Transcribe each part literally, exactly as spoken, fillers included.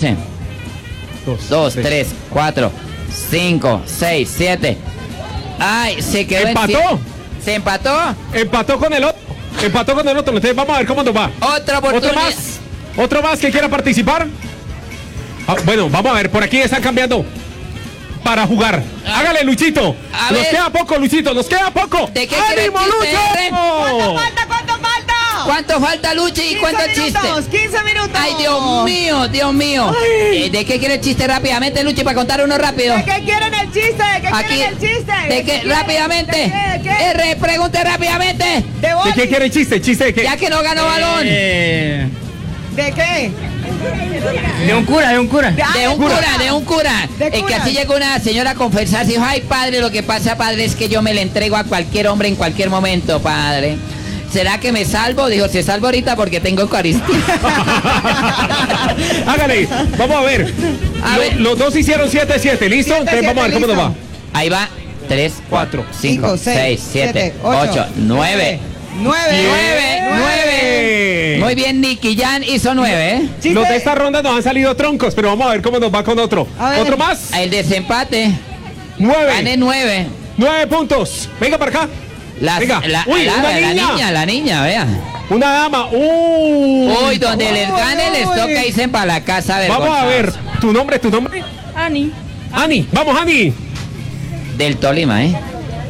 chiste. Dos, Dos, tres. tres, cuatro, cinco, seis, siete. Ay, se quedó en ¿Empató? sie- ¿Se empató? Empató con el otro. Empató con el otro. Entonces vamos a ver cómo nos va. Otra Otro oportunidad. más. Otro más que quiera participar. Ah, bueno, vamos a ver. Por aquí están cambiando para jugar. Ah. Hágale, Luchito. A Nos ver. queda poco, Luchito. Nos queda poco. ¿De qué quiere el ¡Ánimo, chiste, R? Lucho! ¿Cuánto falta? ¿Cuánto falta? ¿Cuánto falta, Luchi? ¿Y cuántos quince chistes? minutos, quince minutos. Ay, Dios mío, Dios mío. Ay. Eh, ¿De qué quiere el chiste rápidamente, Luchi, para contar uno rápido? ¿De qué quieren el chiste? ¿De qué Aquí. quieren el chiste? ¿De qué? quieren? Rápidamente. ¿De qué? ¿De qué? R, pregunte rápidamente. ¿De ¿De boli? qué quiere el chiste? ¿Chiste de qué? Ya que no ganó balón. Eh, ¿De qué? de un cura, de un cura. ah, De un cura, de un cura. De Es que curas. así llegó una señora a confesarse y dijo, ay, padre, lo que pasa, padre, es que yo me le entrego a cualquier hombre en cualquier momento, padre. ¿Será que me salvo? Dijo, se salvo ahorita porque tengo Eucaristía. Hágale. Vamos a ver. A Lo- ver. Los dos hicieron siete siete. ¿Listo? Siete, Entonces vamos a ver siete, cómo nos va. listo. Ahí va. Tres, cuatro, cinco, Cinco, seis, seis, siete, siete, ocho, ocho, nueve. Nueve. Nueve, nueve. Muy bien, Nicky Jan hizo nueve, ¿eh? Chiste. Los de esta ronda nos han salido troncos, pero vamos a ver cómo nos va con otro. A ver. Otro más. El desempate. Nueve. Gané nueve. Nueve puntos. Venga para acá. La, Venga. la, Uy, la- una la niña. niña, la niña, vea. Una dama. Uy. Uy, donde les gane les uy. toca irse para la casa del Vamos a ver. ¿Tu nombre? ¿Tu nombre? Ani. Ani. Vamos, Ani. Del Tolima, ¿eh?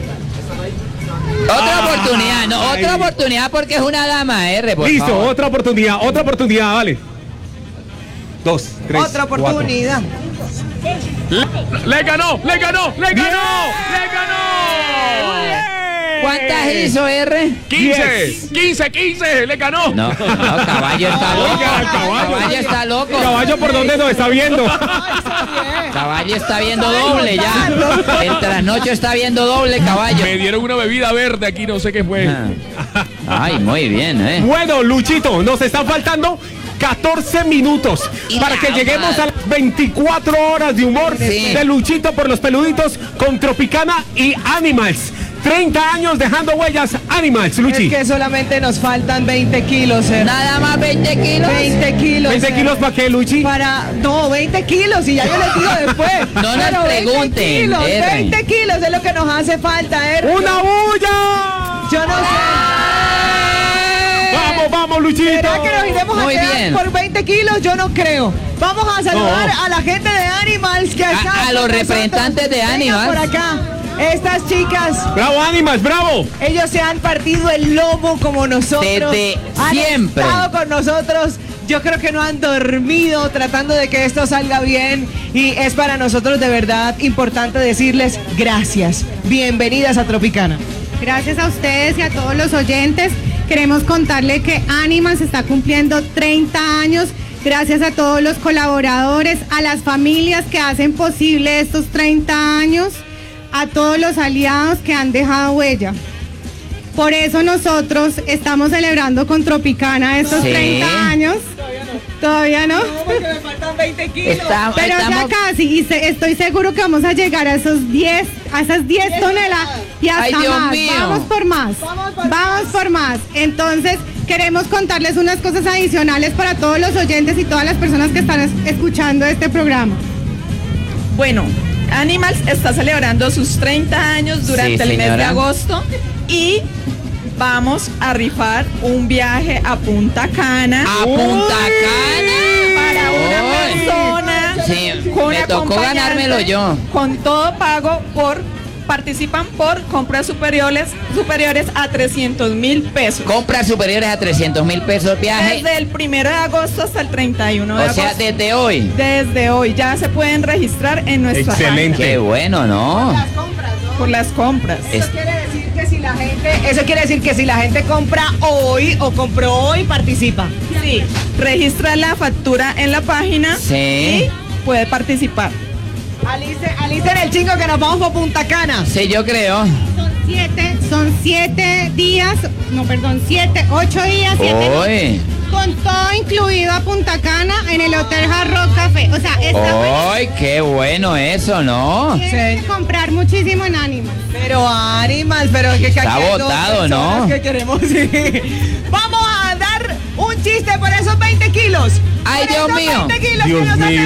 Otra Ah, oportunidad, no, ay. otra oportunidad porque es una dama, R, por Listo, favor. otra oportunidad. Otra oportunidad, vale. Dos, tres. Otra oportunidad. cuatro. Le ganó, le ganó, le ganó, le ganó. ¿Cuántas hizo, R? quince, quince, quince, le ganó. No, no, caballo está loco. Oiga, caballo. Caballo está loco. Caballo, ¿por dónde nos está viendo? Caballo está viendo doble ya. El trasnocho está viendo doble, caballo. Me dieron una bebida verde aquí, no sé qué fue. Ah. Ay, muy bien, ¿eh? Bueno, Luchito, nos están faltando catorce minutos Y para que nada lleguemos más. a las veinticuatro horas de humor Sí. de Luchito por los peluditos con Tropicana y Animals. treinta años dejando huellas Animals, Luchi. Es que solamente nos faltan veinte kilos, eh. Nada más veinte kilos. veinte kilos. ¿veinte eh. kilos para qué, Luchi? Para, no, veinte kilos y ya yo les digo después. No nos Pero veinte pregunten, kilos, R. veinte kilos es lo que nos hace falta, ¿eh? ¡Una bulla! Yo no Vamos, vamos, sé. Luchito. ¿Será que nos iremos a Muy quedar bien. por veinte kilos? Yo no creo. Vamos a saludar No. a la gente de Animals que está a con los nosotros. representantes de Vengan Animals. por acá. Estas chicas, Bravo, Animals, bravo. ellos se han partido el lomo como nosotros. Desde han siempre. estado con nosotros. Yo creo que no han dormido tratando de que esto salga bien y es para nosotros de verdad importante decirles gracias. Bienvenidas a Tropicana. Gracias a ustedes y a todos los oyentes. Queremos contarle que Animals está cumpliendo treinta años. Gracias a todos los colaboradores, a las familias que hacen posible estos treinta años, a todos los aliados que han dejado huella. Por eso nosotros estamos celebrando con Tropicana estos Sí. treinta años. Todavía no. Porque me faltan veinte kilos. Está- Pero estamos- ya casi, y se- estoy seguro que vamos a llegar a esos diez, a esas diez toneladas y hasta Ay, Dios más. mío. Vamos por más. Vamos por Vamos más. por más. Entonces, queremos contarles unas cosas adicionales para todos los oyentes y todas las personas que están es- escuchando este programa. Bueno, Animals está celebrando sus treinta años durante Sí, el mes de señora. agosto y vamos a rifar un viaje a Punta Cana A Punta Cana. para una Uy. persona Sí, con me tocó acompañante, ganármelo yo. con todo pago por participan por compras superiores superiores a trescientos mil pesos. Compras superiores a trescientos mil pesos viaje. Desde el primero de agosto hasta el treinta y uno de O sea, agosto. desde hoy. Desde hoy ya se pueden registrar en nuestra Excelente. Qué bueno, ¿no? página por las compras. Es- Eso quiere decir que si la gente, eso quiere decir que si la gente compra hoy o compró hoy, participa. Sí, registra la factura en la página Sí. y puede participar. Alice, Alice en el chingo que nos vamos por Punta Cana. Sí, yo creo. Son siete, son siete días, no, perdón, siete, ocho días, siete Hoy. con todo incluido a Punta Cana en el Hotel Hard Rock Café. O sea, está buenísimo. Ay, qué bueno eso, ¿no? Tienen que comprar muchísimo en Animals. Pero Animals, pero es que, que Está aquí hay dos botado, ¿no? personas que queremos, sí. Vamos a dar un chiste por esos veinte kilos. Ay, Por Dios esos mío. veinte kilos que Dios nos mío. hace